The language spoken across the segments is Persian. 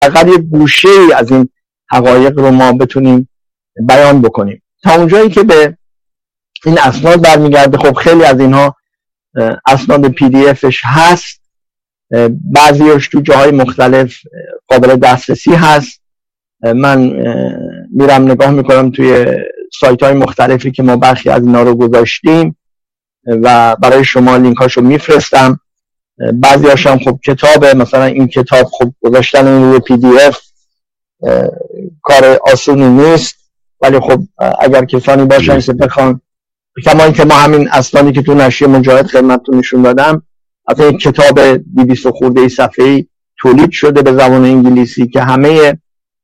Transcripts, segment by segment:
فقط یه گوشه ای از این حقایق رو ما بتونیم بیان بکنیم. تا اونجایی که به این اسناد برمیگرده، خب خیلی از اینها اسناد پی دی افش هست، بعضیش تو جاهای مختلف قابل دسترسی هست. من میرم نگاه میکنم توی سایت های مختلفی که ما برخی از اینا رو گذاشتیم و برای شما لینک هاشو میفرستم. بعضی هاشم خب کتابه، مثلا این کتاب خب گذاشتن این روی پی دی اف کار آسونی نیست، ولی خب اگر کسانی باشن که بخوان، کما اینکه ما همین اسنادی که تو نشریه مجاهد خدمتتون نشون دادم، اصلا یک کتاب 200 خورده صفحه‌ای تولید شده به زبان انگلیسی که همه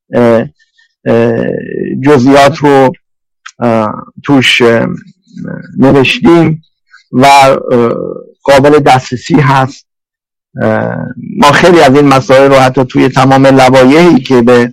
جزئیات رو توش نوشتیم و قابل دسترسی هست. ما خیلی از این مسائل رو حتی توی تمام لوایحی که به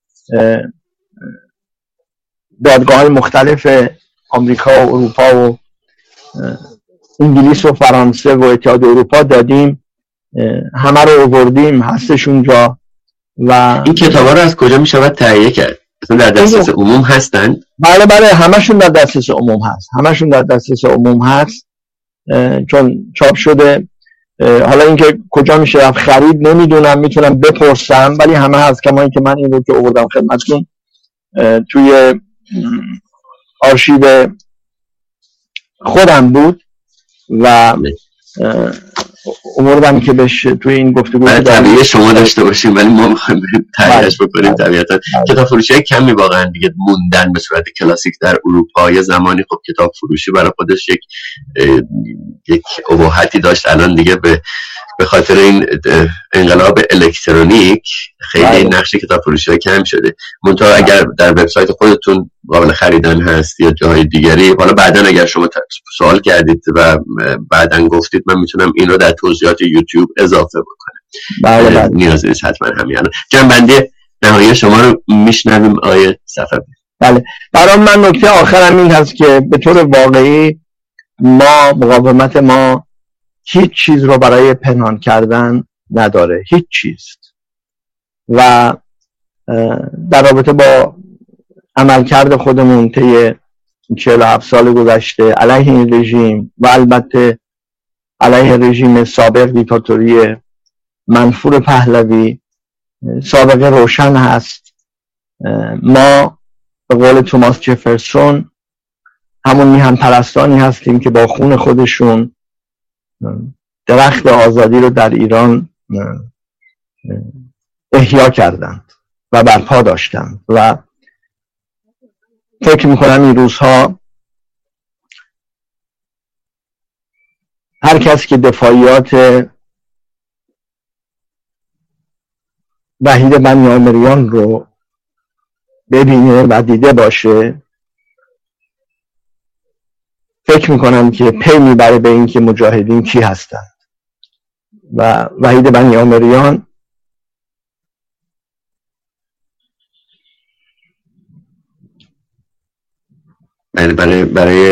دادگاه‌های مختلف آمریکا و اروپا و انگلیس و فرانسه و اتحاد اروپا دادیم، همه رو آوردیم، هستش اونجا. و این کتابا رو از کجا میشود تهیه کرد؟ در دسترس عموم هستند؟ بله همشون در دسترس عموم هست، چون چاپ شده. حالا اینکه کجا میشه رفت خرید نمیدونم، میتونم بپرسم، ولی همه هست. کما اینکه من این رو که آوردم خدمتتون توی آرشیو خودم بود و آوردم که بهش توی این گفتگو طبیعی شما داشته باشیم، ولی ما میخوایم تهیه‌اش بکنیم. طبیعتا کتاب فروشی کمی واقعا دیگه موندن به صورت کلاسیک در اروپا. یه زمانی خب کتاب فروشی برای خودش یک اباحتی داشت، الان دیگه به خاطر این انقلاب الکترونیک خیلی نقش کتاب فروشی کم شده. منتها اگر در وبسایت خودتون قابل خریدن هست یا جاهای دیگری، حالا بعداً اگر شما سوال کردید و بعداً گفتید، من میتونم این رو در توضیحات یوتیوب اضافه بکنم. بله. نیازی نیست حتما همین. جنبندی نهایی شما رو میشنویم آیه صفوی. بله، برای من نکته آخرم این هست که به طور واقعی مقاومت ما هیچ چیز رو برای پنهان کردن نداره، هیچ چیز. و در رابطه با عملکرد خودمون طی 47 سال گذشته علیه این رژیم و البته علیه رژیم سابق دیکتاتوری منفور پهلوی سابقه روشن هست. ما به قول توماس جفرسون همون میهن پرستانی هستیم که با خون خودشون درخت آزادی رو در ایران احیا کردند و برپا داشتند و فکر میکنم این روزها هر کس که دفاعیات وحید بنیامریان رو ببینه و دیده باشه، فکر میکنم که پی میبره به این که مجاهدین کی هستند. و وحید بنیامریان برای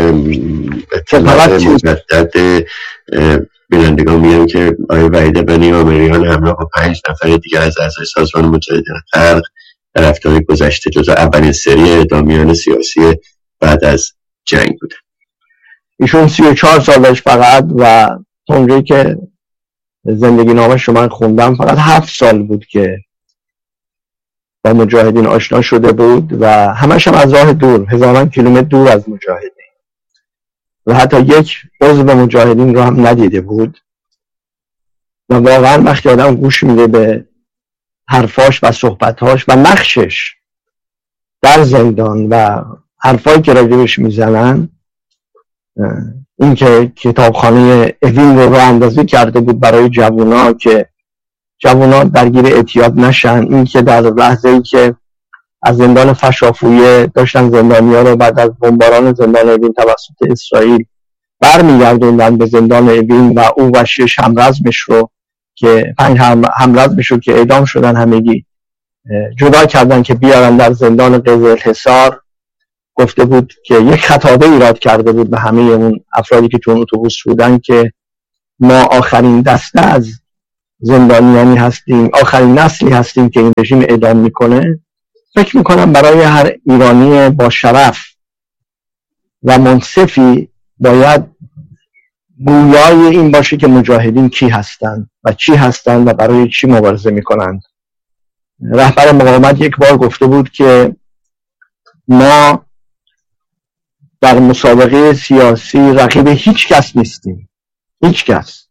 اطلاع مجدد بینندگان میگم که آقای وحید بنیامریان همراه با 5 نفر دیگر از اعضای سازمان مجاهدین خلق در هفته‌های گذشته جزو اولین سری اعدامیان سیاسی بعد از جنگ بودن. ایشون 34 سالش فقط و اونجایی که زندگی نامش رو من خوندم فقط 7 سال بود که با مجاهدین آشنا شده بود و همش هم از راه دور، هزاران کیلومتر دور از مجاهدین، و حتی یک عضو مجاهدین رو هم ندیده بود. و واقعا وقتی آدم گوش میده به حرفاش و صحبتاش و نقشش در زندان و حرفایی که راجبش میزنن، این که کتابخانه اوین رو اندازی کرده بود برای جوونا که جوونا درگیر اعتیاد نشن، این که در لحظه‌ای که از زندان فشافویه داشتن زندانی‌ها رو بعد از بمباران زندان اوین توسط اسرائیل برمیگردوندن به زندان اوین و او و 6 همرزمش رو که 5 همرزمش رو که اعدام شدن همگی جدا کردن که بیارن در زندان قزلحصار. گفته بود که یک خطابه ایراد کرده بود به همه اون افرادی که تو اون اتوبوس بودن که ما آخرین دسته از زندانیانی هستیم، آخرین نسلی هستیم که این رژیم اعدام میکنه. فکر میکنم برای هر ایرانی با شرف و منصفی باید گویای این باشه که مجاهدین کی هستند و چی هستند و برای چی مبارزه میکنند. رهبر مقاومت یک بار گفته بود که ما در مسابقه سیاسی رقیب هیچ کس نیستیم، هیچ کس،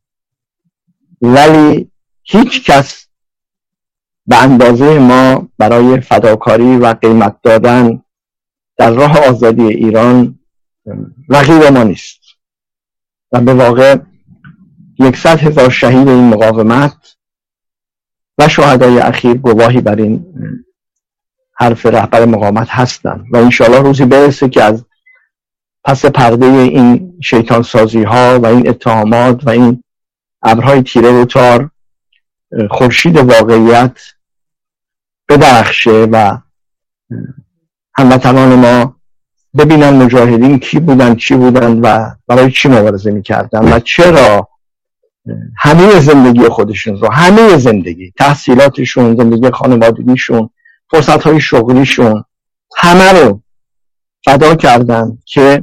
ولی هیچ کس به اندازه ما برای فداکاری و قیمت دادن در راه آزادی ایران رقیب ما نیست. و به واقع 100,000 شهید این مقاومت و شهدای اخیر گواهی بر این حرف رهبر مقاومت هستند و انشاءالله روزی برسه که از پس پرده این شیطان سازی ها و این اتهامات و این ابرهای تیره و تار خورشید واقعیت بدرخشه و هموطنان ما ببینن مجاهدین کی بودن، چی بودن و برای چی مبارزه میکردن و چرا همه زندگی خودشون رو، همه زندگی، تحصیلاتشون، زندگی خانوادگیشون، فرصتهای شغلیشون، همه رو فدا کردن که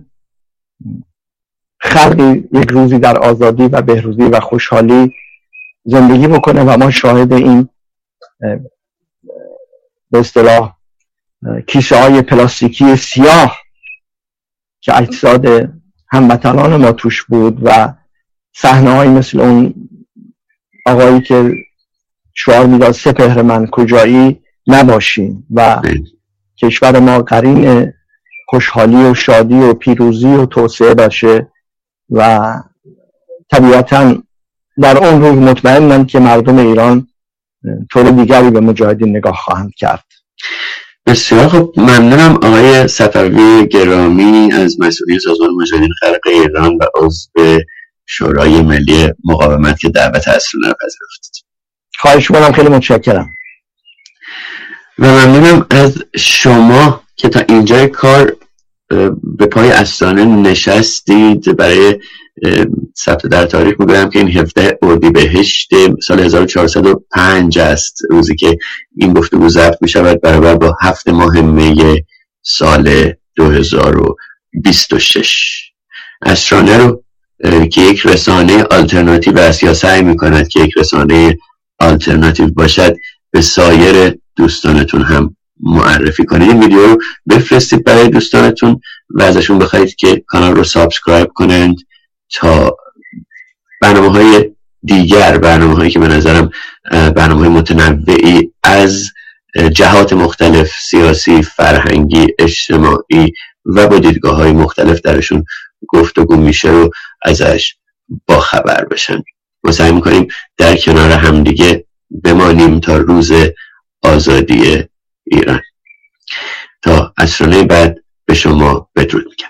خلقی یک روزی در آزادی و بهروزی و خوشحالی زندگی بکنه و ما شاهد این به اصطلاح کیسه های پلاستیکی سیاه که اجساد هموطنان ما توش بود و صحنه های مثل اون آقایی که شعار میداد سپهر من کجایی نباشیم و کشور ما قرین خوشحالی و شادی و پیروزی و توسعه باشه و طبیعتاً در اون روز مطمئنم که مردم ایران طور دیگری به مجاهدین نگاه خواهند کرد. بسیار خب، ممنونم آقای صفوی گرامی از مسئولین سازمان مجاهدین خلق ایران و عضو شورای ملی مقاومت که دعوت اسرانه رو پذیرفتید. خواهش می‌کنم، خیلی متشکرم. و ممنونم از شما که تا اینجای کار به پای اسرانه نشستید. برای ثبت در تاریخ میگویم که این 17 اردیبهشت سال 1405 است روزی که این گفتگو ضبط میشود، برابر با 7 ماه می سال 2026. اسرانه رو که یک رسانه آلترناتیو است یا سعی میکند که یک رسانه آلترناتیو باشد به سایر دوستانتون هم معرفی کنید. این ویدیو رو بفرستید برای دوستانتون و ازشون بخواید که کانال رو سابسکرایب کنند تا برنامه‌های دیگر، برنامه‌هایی که به نظرم برنامه‌های متنوعی از جهات مختلف، سیاسی، فرهنگی، اجتماعی و با دیدگاه‌های مختلف درشون گفتگو میشه رو ازش باخبر بشن. ما سعی می‌کنیم در کنار همدیگه بمانیم تا روز آزادی ایران. تا اسرانه بعد به شما بدرود میگم.